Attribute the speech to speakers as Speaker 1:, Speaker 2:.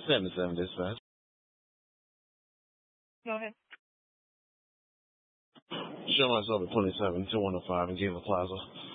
Speaker 1: 7-7 dispatch.
Speaker 2: Go ahead.
Speaker 1: Show myself at 27, 2105 in Gila Plaza.